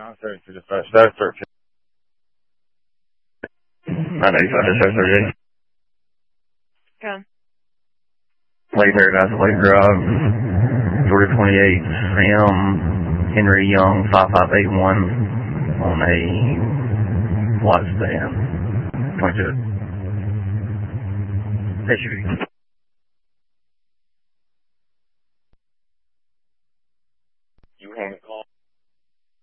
I'll start to the first. Start 985-38. Go. Lake Paradise, Lake Drive, Georgia 28, Sam Henry Young, 5581 on a watch stand. 22. That should be.